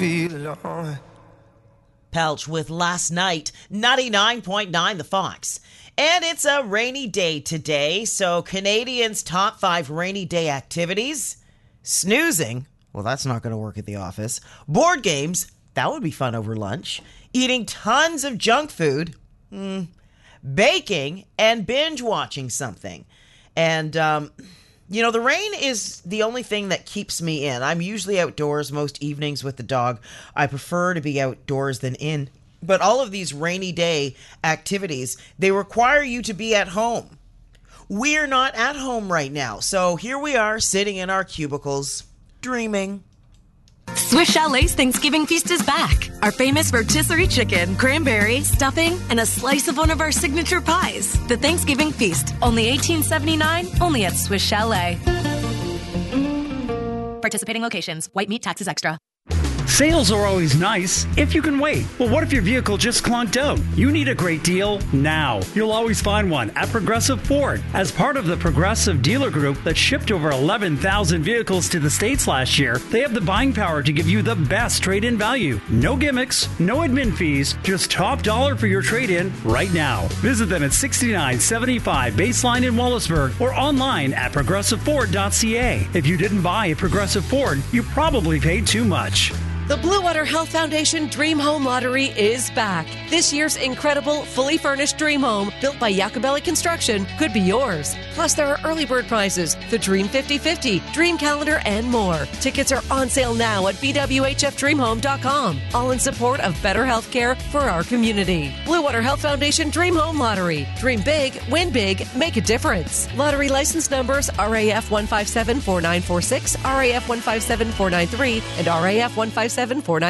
Pelch with Last Night, 99.9 The Fox. And it's a rainy day today, so Canadians' top 5 rainy day activities. Snoozing, well, that's not going to work at the office. Board games, that would be fun over lunch. Eating tons of junk food. Baking and binge watching something. And, the rain is the only thing that keeps me in. I'm usually outdoors most evenings with the dog. I prefer to be outdoors than in. But all of these rainy day activities, they require you to be at home. We're not at home right now. So here we are sitting in our cubicles, dreaming. Swiss Chalet's Thanksgiving feast is back. Our famous rotisserie chicken, cranberry, stuffing, and a slice of one of our signature pies. The Thanksgiving feast, only $18.79, only at Swiss Chalet. Participating locations. White meat taxes extra. Sales are always nice if you can wait. Well, what if your vehicle just clunked out? You need a great deal now. You'll always find one at Progressive Ford. As part of the Progressive Dealer Group that shipped over 11,000 vehicles to the States last year, they have the buying power to give you the best trade-in value. No gimmicks, no admin fees, just top dollar for your trade-in right now. Visit them at 6975 Baseline in Wallaceburg or online at progressiveford.ca. If you didn't buy a Progressive Ford, you probably paid too much. The Blue Water Health Foundation Dream Home Lottery is back. This year's incredible, fully furnished dream home, built by Jacobelli Construction, could be yours. Plus, there are early bird prizes, the Dream 50/50, Dream Calendar, and more. Tickets are on sale now at bwhfdreamhome.com. All in support of better health care for our community. Blue Water Health Foundation Dream Home Lottery. Dream big, win big, make a difference. Lottery license numbers RAF 1574946, RAF 1574993, and RAF 1574944.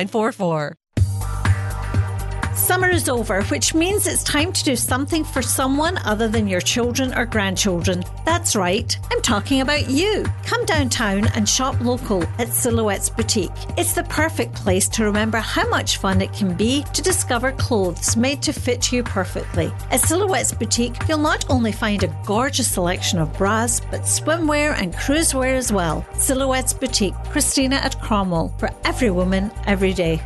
Summer is over, which means it's time to do something for someone other than your children or grandchildren. That's right, I'm talking about you. Come downtown and shop local at Silhouettes Boutique. It's the perfect place to remember how much fun it can be to discover clothes made to fit you perfectly. At Silhouettes Boutique, you'll not only find a gorgeous selection of bras, but swimwear and cruisewear as well. Silhouettes Boutique, Christina at Cromwell, for every woman, every day.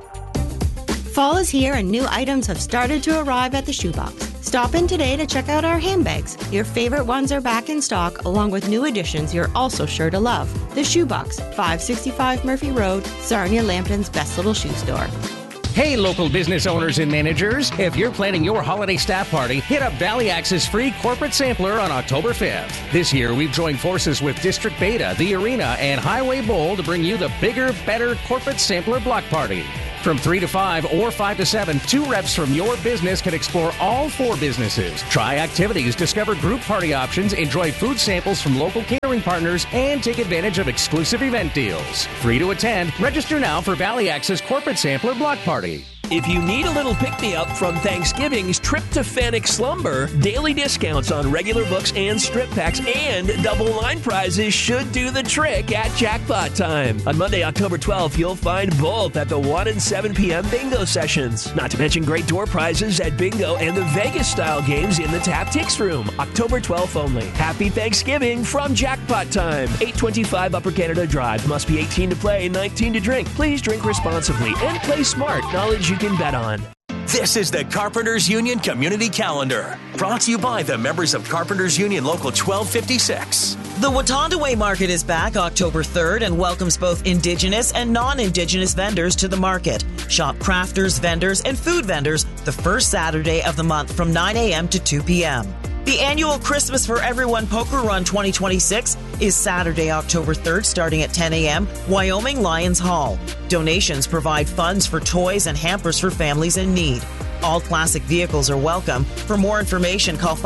Fall is here and new items have started to arrive at the Shoebox. Stop in today to check out our handbags. Your favorite ones are back in stock, along with new additions you're also sure to love. The Shoebox, 565 Murphy Road, Sarnia Lambton's best little shoe store. Hey, local business owners and managers, if you're planning your holiday staff party, hit up Valley Axe's free corporate sampler on October 5th. This year, we've joined forces with District Beta, The Arena, and Highway Bowl to bring you the bigger, better corporate sampler block party. From 3 to 5 or 5 to 7, 2 reps from your business can explore all 4 businesses. Try activities, discover group party options, enjoy food samples from local catering partners, and take advantage of exclusive event deals. Free to attend. Register now for Valley Axe's Corporate Sampler Block Party. If you need a little pick-me-up from Thanksgiving's tryptophanic slumber, daily discounts on regular books and strip packs and double line prizes should do the trick at Jackpot Time. On Monday, October 12th, you'll find both at the 1 and 7 p.m. bingo sessions. Not to mention great door prizes at bingo and the Vegas-style games in the Tap Tix Room. October 12th only. Happy Thanksgiving from Jackpot Time. 825 Upper Canada Drive. Must be 18 to play, 19 to drink. Please drink responsibly and play smart. Knowledge you can bet on. This is the Carpenters Union Community Calendar, brought to you by the members of Carpenters Union Local 1256. The Wotondaway Market is back October 3rd and welcomes both Indigenous and non-Indigenous vendors to the market. Shop crafters, vendors, and food vendors the first Saturday of the month from 9 a.m. to 2 p.m. The annual Christmas for Everyone Poker Run 2026 is Saturday, October 3rd, starting at 10 a.m., Wyoming Lions Hall. Donations provide funds for toys and hampers for families in need. All classic vehicles are welcome. For more information, call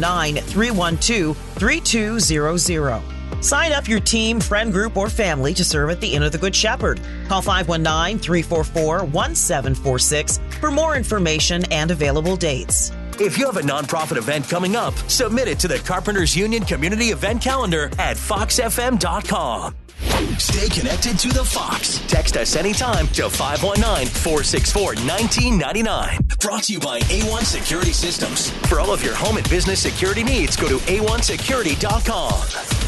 519-312-3200. Sign up your team, friend group, or family to serve at the Inn of the Good Shepherd. Call 519-344-1746 for more information and available dates. If you have a nonprofit event coming up, submit it to the Carpenters Union Community Event Calendar at foxfm.com. Stay connected to the Fox. Text us anytime to 519-464-1999. Brought to you by A1 Security Systems. For all of your home and business security needs, go to a1security.com.